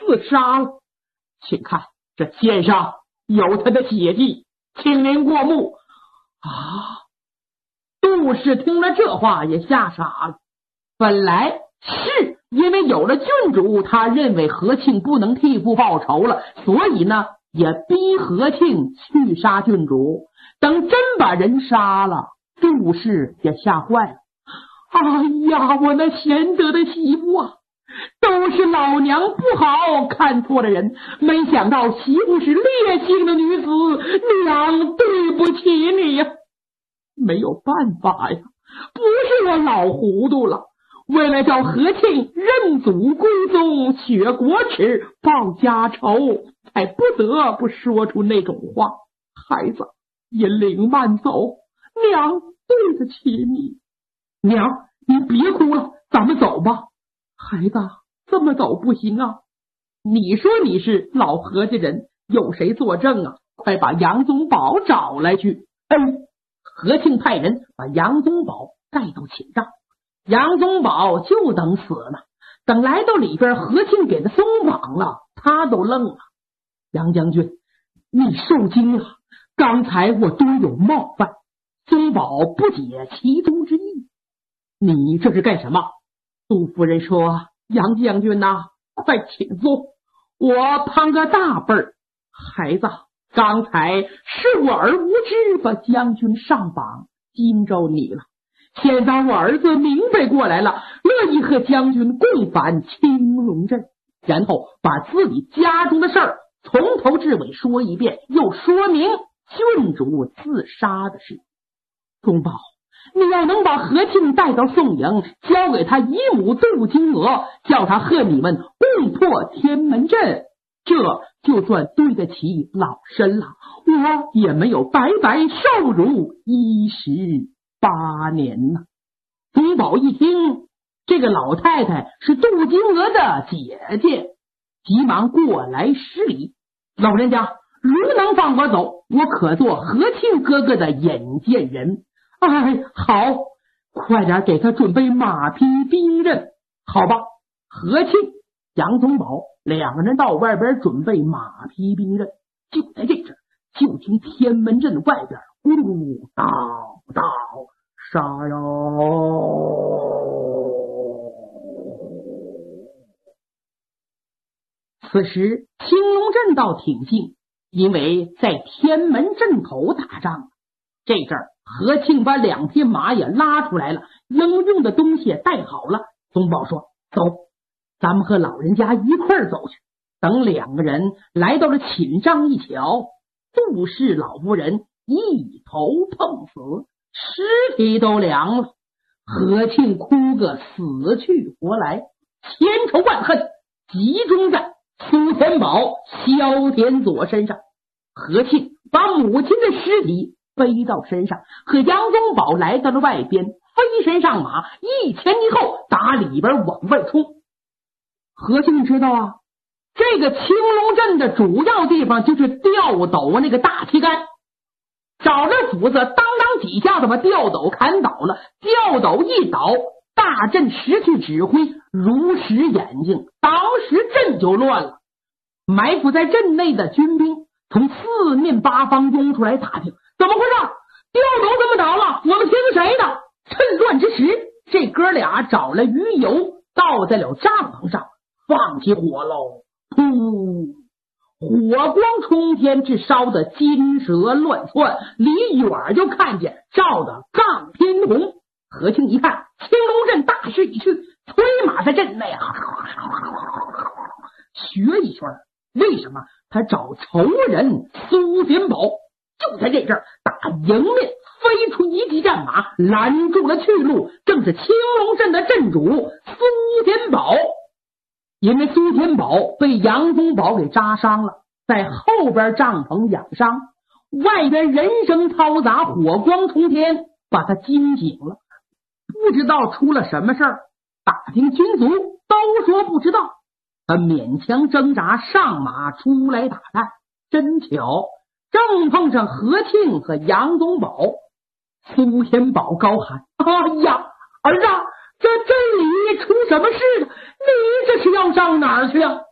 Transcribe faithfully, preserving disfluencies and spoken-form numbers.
自杀了。请看，这肩上有他的血迹，请您过目。啊！杜氏听了这话也吓傻了。本来是因为有了郡主，他认为何庆不能替父报仇了，所以呢也逼何庆去杀郡主。等真把人杀了，杜氏也吓坏了。哎呀，我那贤德的媳妇啊，都是老娘不好，看错了人，没想到媳妇是烈性的女子，娘对不起你呀。没有办法呀，不是我老糊涂了，为了叫何庆认祖归宗，雪国耻，报家仇，才不得不说出那种话。孩子，引领慢走，娘对得起你。娘，你别哭了，咱们走吧。孩子，这么走不行啊！你说你是老何家人，有谁作证啊？快把杨宗保找来去。嗯，何庆派人把杨宗保带到寝帐，杨宗保就等死了。等来到里边，何庆给他松绑了，他都愣了。杨将军，你受惊了，刚才我多有冒犯。宗保不解其中之意。你这是干什么？杜夫人说，杨将军呐、啊，快请坐，我攀个大辈儿。孩子，刚才是我儿无知，把将军上绑，惊着你了。现在我儿子明白过来了，乐意和将军共返青龙镇，然后把自己家中的事儿从头至尾说一遍，又说明郡主自杀的事。宗保，你要能把何庆带到宋营，交给他姨母杜金娥，叫他和你们共破天门阵，这就算对得起老身了。我也没有白白受辱一十八年呢。宗保一听，这个老太太是杜金娥的姐姐，急忙过来施礼。老人家，如能放我走，我可做何庆哥哥的引荐人。哎，好，快点给他准备马匹兵刃。好吧，何庆、杨宗保两个人到外边准备马匹兵刃。就在这阵，就听天门阵外边咕噜叨叨杀哟！此时青龙阵倒挺静，因为在天门阵口打仗。这阵儿何庆把两匹马也拉出来了，应用的东西也带好了。宗保说，走，咱们和老人家一块儿走去。等两个人来到了寝帐一瞧，杜氏老夫人一头碰死，尸体都凉了。何庆哭个死去活来，千仇万恨集中在苏天宝、萧天佐身上。何庆把母亲的尸体背到身上，和杨宗保来到了外边，飞身上马，一前一后打里边往外冲。何庆知道啊，这个青龙阵的主要地方就是吊斗那个大旗杆，找着斧子当当几下子把吊斗砍倒了，吊斗一倒，大阵失去指挥，如实眼睛，当时阵就乱了。埋伏在阵内的军兵从四面八方涌出来打听，怎么回事？吊斗怎么倒了？我们听谁的？趁乱之时，这哥俩找了鱼油倒在了帐篷上，放起火喽！噗，火光冲天，至烧得金蛇乱窜，离远就看见照得杠天红。何庆一看青龙阵大势已去，催马在阵内学一圈。为什么？他找仇人苏天宝。就在这阵儿，打迎面飞出一骑战马，拦住了去路，正是青龙阵的阵主苏天宝。因为苏天宝被杨宗保给扎伤了，在后边帐篷养伤，外边人声嘈杂，火光冲天，把他惊醒了。不知道出了什么事儿，打听军卒都说不知道。他勉强挣扎上马出来打探，真巧正碰上何庆和杨宗保。苏天宝高喊，哎呀，儿子，这这里出什么事了？你这是要上哪儿去啊？